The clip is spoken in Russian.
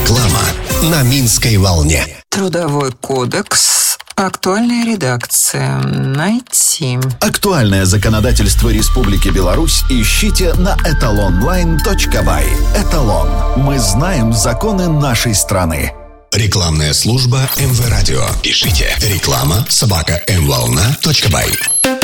Реклама на Минской волне. Трудовой кодекс. Актуальная редакция. Найти. Актуальное законодательство Республики Беларусь ищите на etalonline.by. Эталон. Мы знаем законы нашей страны. Рекламная служба МВ Радио. Пишите реклама@mvolna.by.